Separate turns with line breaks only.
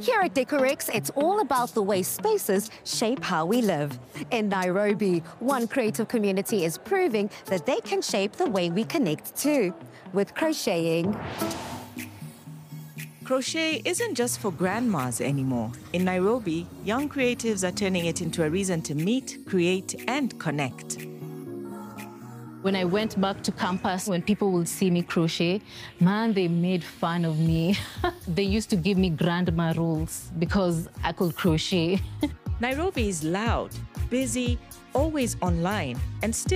Here at Decorex, it's all about the way spaces shape how we live. In Nairobi, one creative community is proving that they can shape the way we connect too, with crocheting.
Crochet isn't just for grandmas anymore. In Nairobi, young creatives are turning it into a reason to meet, create, and connect.
When I went back to campus, when people would see me crochet, man, they made fun of me. They used to give me grandma rules because I could crochet.
Nairobi is loud, busy, always online, and still